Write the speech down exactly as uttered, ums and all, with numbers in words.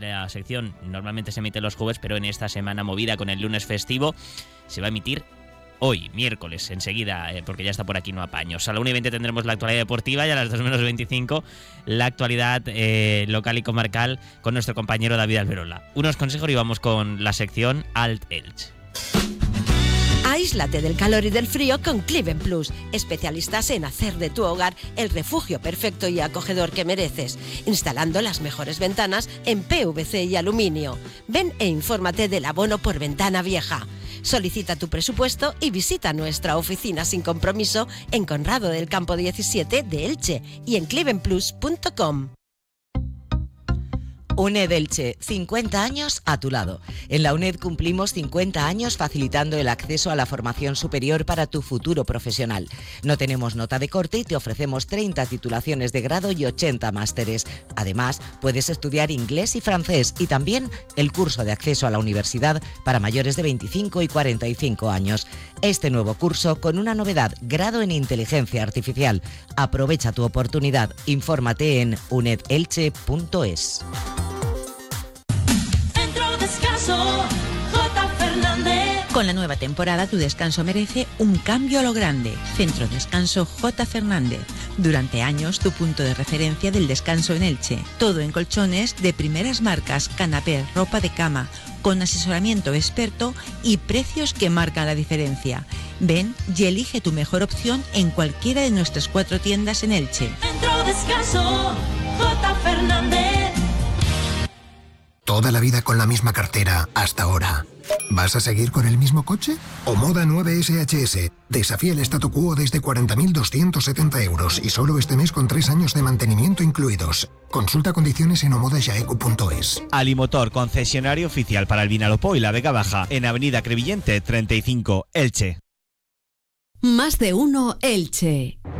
la sección normalmente se emite los jueves, pero en esta semana movida con el lunes festivo se va a emitir hoy, miércoles, enseguida, eh, porque ya está por aquí No Apaños. A la una y veinte tendremos la actualidad deportiva y a las dos menos veinticinco la actualidad eh, local y comarcal con nuestro compañero David Alberola. Unos consejos y vamos con la sección Alt Elche. Aíslate del calor y del frío con Cliven Plus, especialistas en hacer de tu hogar el refugio perfecto y acogedor que mereces, instalando las mejores ventanas en P V C y aluminio. Ven e infórmate del abono por ventana vieja. Solicita tu presupuesto y visita nuestra oficina sin compromiso en Conrado del Campo diecisiete de Elche y en cliven plus punto com. UNED Elche, cincuenta años a tu lado. En la UNED cumplimos cincuenta años facilitando el acceso a la formación superior para tu futuro profesional. No tenemos nota de corte y te ofrecemos treinta titulaciones de grado y ochenta másteres. Además, puedes estudiar inglés y francés y también el curso de acceso a la universidad para mayores de veinticinco y cuarenta y cinco años. Este nuevo curso con una novedad, grado en inteligencia artificial. Aprovecha tu oportunidad. Infórmate en uned elche punto es. Con la nueva temporada, tu descanso merece un cambio a lo grande. Centro Descanso J. Fernández. Durante años, tu punto de referencia del descanso en Elche. Todo en colchones de primeras marcas, canapés, ropa de cama, con asesoramiento experto y precios que marcan la diferencia. Ven y elige tu mejor opción en cualquiera de nuestras cuatro tiendas en Elche. Centro Descanso J. Fernández. Toda la vida con la misma cartera hasta ahora. ¿Vas a seguir con el mismo coche? Omoda nueve S H S. Desafía el statu quo desde cuarenta mil doscientos setenta euros y solo este mes con tres años de mantenimiento incluidos. Consulta condiciones en omoda yaeco punto es. Alimotor, concesionario oficial para el Vinalopó y la Vega Baja, en Avenida Crevillente treinta y cinco, Elche. Más de uno Elche.